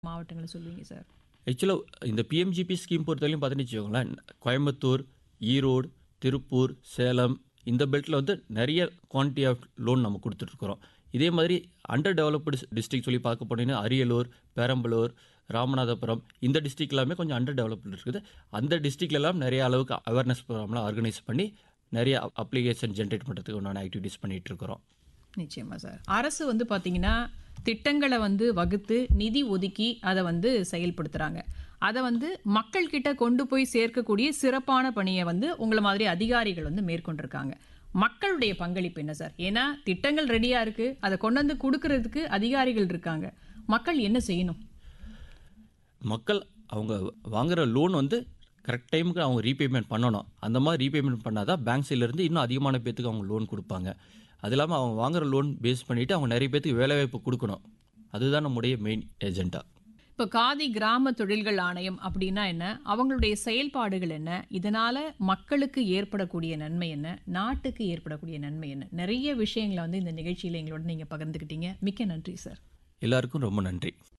மாவட்டங்கள சொல்லுவீங்க சார்? ஆக்சுவலாக இந்த பிஎம்ஜிபி ஸ்கீம் பொறுத்தவரையும் பார்த்துன்னு வச்சுக்கோங்களேன், கோயம்புத்தூர், ஈரோடு, திருப்பூர், சேலம் இந்த பெல்ட்டில் வந்து நிறைய குவான்டிட்டி ஆஃப் லோன் நம்ம கொடுத்துட்ருக்குறோம். இதே மாதிரி அண்டர் டெவலப்டு டிஸ்ட்ரிக்ட் சொல்லி பார்க்க போனீங்கன்னா அரியலூர், பெரம்பலூர், ராமநாதபுரம் இந்த டிஸ்ட்ரிக்ட் எல்லாமே கொஞ்சம் அண்டர் டெவலப்டு இருக்குது. அந்த டிஸ்ட்ரிக்ட்லாம் நிறைய அளவுக்கு அவேர்னஸ் ப்ரோக்ராம்லாம் ஆர்கனைஸ் பண்ணி நிறைய அப்ளிகேஷன் ஜென்ரேட் பண்ணுறதுக்கு உண்டான ஆக்டிவிட்டீஸ் பண்ணிகிட்ருக்குறோம். நிச்சயமா சார். அரசு வந்து பார்த்தீங்கன்னா, திட்டங்கள வந்து வகுத்து, நிதி ஒதுக்கி அத வந்து செயல்படுத்துறாங்க. அத வந்து மக்கள் கிட்ட கொண்டு போய் சேர்க்கக்கூடிய சிறப்பான பணிய வந்து உங்கள மாதிரி அதிகாரிகள் வந்து மேற்கொண்டிருக்காங்க. மக்களுடைய பங்களிப்பு என்ன சார்? ஏன்னா திட்டங்கள் ரெடியா இருக்கு. அத கொண்டு வந்து குடுக்குறதுக்கு அதிகாரிகள் இருக்காங்க. மக்கள் என்ன செய்யணும்? மக்கள் அவங்க வாங்குற லோன் வந்து கரெக்ட் டைமுக்கு அவங்க ரீபேமெண்ட் பண்ணணும். அந்த மாதிரி ரீபேமெண்ட் பண்ணால் தான் பேங்க் சைட்லேருந்து இன்னும் அதிகமான பேத்துக்கு அவங்க லோன் கொடுப்பாங்க. அது இல்லாமல் அவங்க வாங்குற லோன் பேஸ் பண்ணிவிட்டு அவங்க நிறைய பேத்துக்கு வேலைவாய்ப்பு கொடுக்கணும். அதுதான் நம்முடைய மெயின் ஏஜெண்டா. இப்போ காதி கிராம தொழில்கள் ஆணையம் அப்படின்னா என்ன? அவங்களுடைய செயல்பாடுகள் என்ன? இதனால மக்களுக்கு ஏற்படக்கூடிய நன்மை என்ன? நாட்டுக்கு ஏற்படக்கூடிய நன்மை என்ன? நிறைய விஷயங்களை வந்து இந்த நிகழ்ச்சியில் எங்களோட நீங்க பகிர்ந்துக்கிட்டீங்க. மிக்க நன்றி சார். எல்லாருக்கும் ரொம்ப நன்றி.